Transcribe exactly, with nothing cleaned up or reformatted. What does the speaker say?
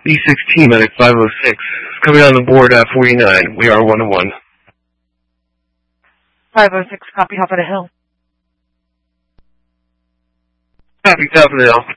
B sixteen medic five oh six. Coming on the board at forty-nine. We are one to one. five oh six, copy, hop at a hill. Copy, top of the hill.